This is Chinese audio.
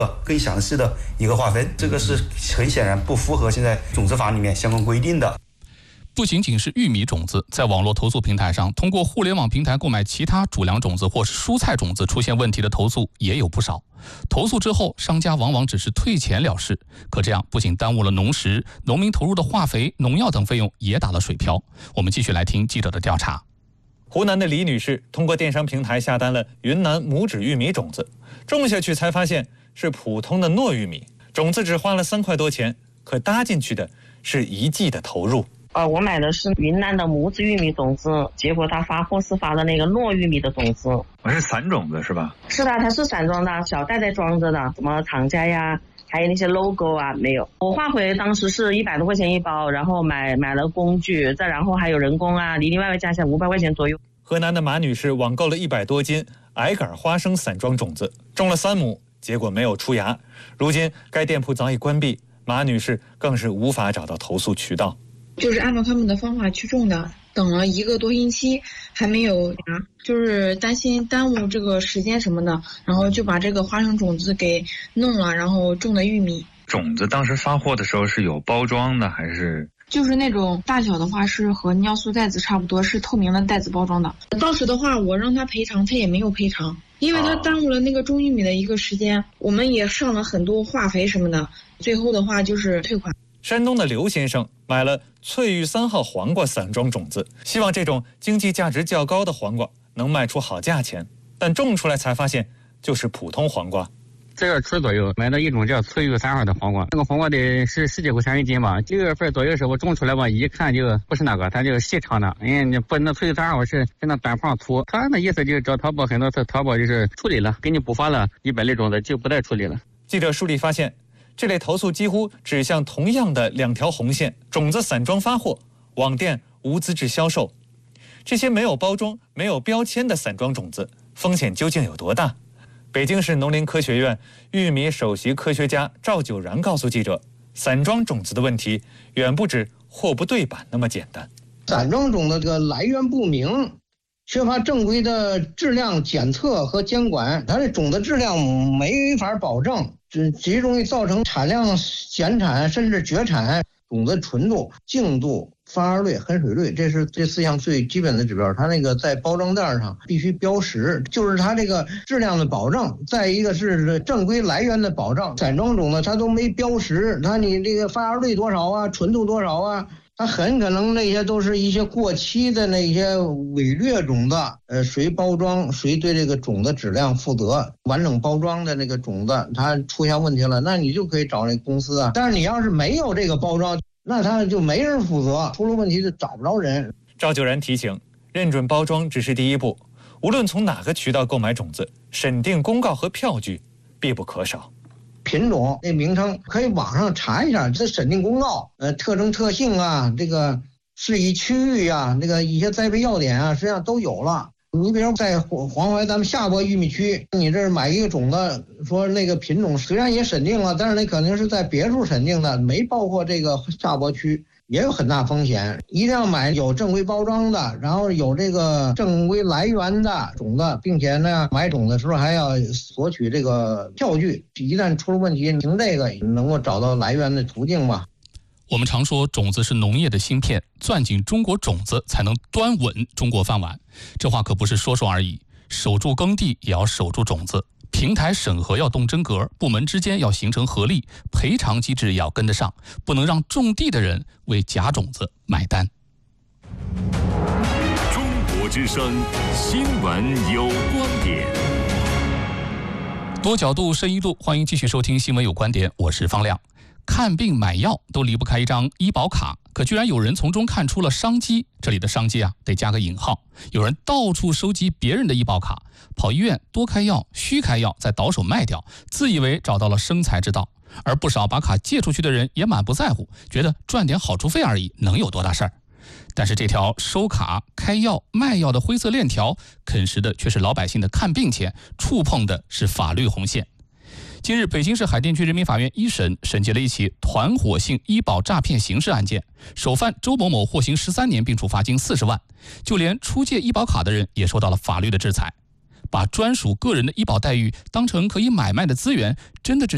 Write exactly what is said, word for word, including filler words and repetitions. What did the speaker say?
更详细的一个划分，这个是很显然不符合现在种子法里面相关规定的。 不仅仅是玉米种子，在网络投诉平台上，通过互联网平台购买其他主粮种子或是蔬菜种子出现问题的投诉也有不少。投诉之后，商家往往只是退钱了事，可这样不仅耽误了农时，农民投入的化肥、农药等费用也打了水漂。我们继续来听记者的调查。 湖南的李女士通过电商平台下单了云南拇指玉米种子，种下去才发现是普通的糯玉米，种子只花了三块多钱，可搭进去的是一季的投入。 呃，我买的是云南的拇指玉米种子，结果他发货是发的那个糯玉米的种子。 我是散种子是吧？ 是的，它是散装的，小袋袋装着的，什么厂家呀，还有那些 logo 啊没有。我化肥当时是一百多块钱一包，然后买买了工具，再然后还有人工啊，里里外外加起来五百块钱左右。 河南的马女士网购了一百多斤矮杆花生散装种子，种了三亩，结果没有出芽。如今该店铺早已关闭，马女士更是无法找到投诉渠道。 就是按照他们的方法去种的，等了一个多星期还没有芽，就是担心耽误这个时间什么的，然后就把这个花生种子给弄了，然后种的玉米。 种子当时发货的时候是有包装的还是？ 就是那种大小的话是和尿素袋子差不多，是透明的袋子包装的。当时的话我让他赔偿，他也没有赔偿，因为他耽误了那个种玉米的一个时间，我们也上了很多化肥什么的，最后的话就是退款。 山东的刘先生买了翠玉三号黄瓜散装种子，希望这种经济价值较高的黄瓜能卖出好价钱，但种出来才发现就是普通黄瓜。 这个春左右买的一种叫翠玉三号的黄瓜，那个黄瓜得是十几块钱一斤吧。六月份左右的时候我种出来吧，一看就不是那个，它就是细长的，因为你不那翠玉三号是是那短胖粗。他那意思就是找淘宝，很多次淘宝就是处理了，给你补发了一百粒种子就不再处理了。 记者梳理发现，这类投诉几乎指向同样的两条红线：种子散装发货，网店无资质销售。这些没有包装、没有标签的散装种子，风险究竟有多大？北京市农林科学院玉米首席科学家赵九然告诉记者，散装种子的问题远不止货不对版那么简单。 散装种的这个来源不明，缺乏正规的质量检测和监管，它的种子质量没法保证，这极容易造成产量减产甚至绝产。种子纯度、净度、发芽率、含水率，这是这四项最基本的指标。它那个在包装袋上必须标识，就是它这个质量的保证。再一个是正规来源的保障。散装种的它都没标识，它你这个发芽率多少啊，纯度多少啊，它很可能那些都是一些过期的那些伪劣种子。呃，谁包装谁对这个种子质量负责。完整包装的那个种子它出现问题了，那你就可以找那公司啊。但是你要是没有这个包装，那他就没人负责，出了问题就找不着人。 赵九然提醒，认准包装只是第一步，无论从哪个渠道购买种子，审定公告和票据必不可少。 品种那名称可以网上查一下，这审定公告，呃，特征特性啊，这个适宜区域啊，那个一些栽培要点啊，实际上都有了。你比如在黄淮咱们下播玉米区，你这买一个种子，说那个品种虽然也审定了，但是那肯定是在别处审定的，没包括这个下播区，也有很大风险。一定要买有正规包装的，然后有这个正规来源的种子，并且呢买种的时候还要索取这个票据，一旦出了问题，凭这个能够找到来源的途径嘛。 我们常说种子是农业的芯片，攥紧中国种子才能端稳中国饭碗。这话可不是说说而已，守住耕地也要守住种子，平台审核要动真格，部门之间要形成合力，赔偿机制也要跟得上，不能让种地的人为假种子买单。 中国之声新闻有观点， 多角度深一度，欢迎继续收听新闻有观点，我是方亮。看病买药都离不开一张医保卡，可居然有人从中看出了商机。这里的商机啊，得加个引号。有人到处收集别人的医保卡，跑医院多开药、虚开药，再倒手卖掉，自以为找到了生财之道。而不少把卡借出去的人也满不在乎，觉得赚点好处费而已，能有多大事儿？但是这条收卡、开药、卖药的灰色链条，啃食的却是老百姓的看病钱，触碰的是法律红线。近日，北京市海淀区人民法院一审审结了一起团伙性医保诈骗刑事案件，首犯周某某获刑十三年，并处罚金四十万。就连出借医保卡的人也受到了法律的制裁。把专属个人的医保待遇当成可以买卖的资源，真的只